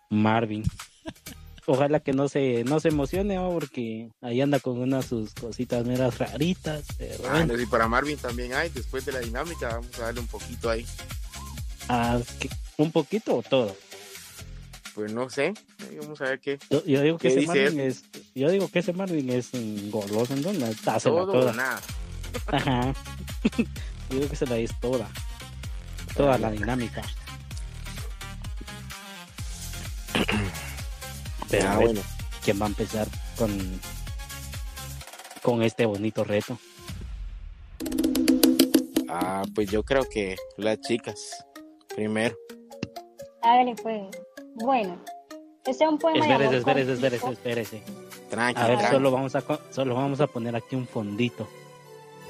Marvin. Ojalá que no se emocione, ¿no? Porque ahí anda con unas sus cositas meras raritas. Pero bueno. No, y para Marvin también hay, después de la dinámica, vamos a darle un poquito ahí. ¿Un poquito o todo? Pues no sé, vamos a ver qué Yo digo que ese dice Marvin él. es, yo digo que ese Marvin es un goloso, entonces dásela Todo toda. o nada. Ajá. Yo digo que se la es toda la dinámica. Pero a ver, Bueno. ¿quién va a empezar con este bonito reto? Pues yo creo que las chicas, primero. Hágale pues. Bueno, este es un poema de amor cortito. Espérese. Tranqui, A ver, tranqui. solo vamos a poner aquí un fondito.